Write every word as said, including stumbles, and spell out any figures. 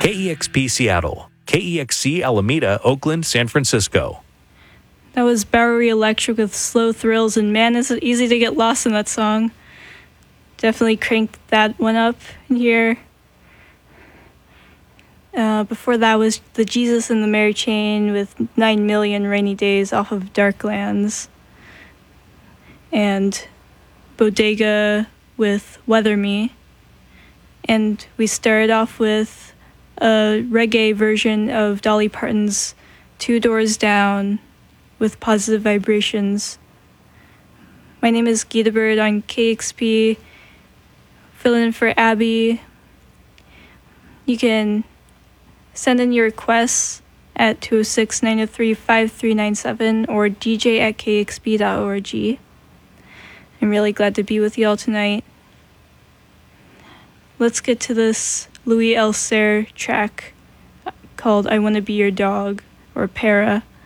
K E X P Seattle, K E X C Alameda, Oakland, San Francisco. That was Bowery Electric with Slow Thrills, and man, is it easy to get lost in that song. Definitely cranked that one up in here. Uh, before that was the Jesus and the Mary Chain with nine million Rainy Days off of Darklands. And Bodega with Weather Me. And we started off with a reggae version of Dolly Parton's Two Doors Down with Positive Vibrations. My name is Gita Bird on K X P, filling in for Abby. You can send in your requests at two oh six, nine oh three, five three nine seven or d j at k x p dot org. I'm really glad to be with y'all tonight. Let's get to this Louis Alcer track called I Wanna Be Your Dog, or Para.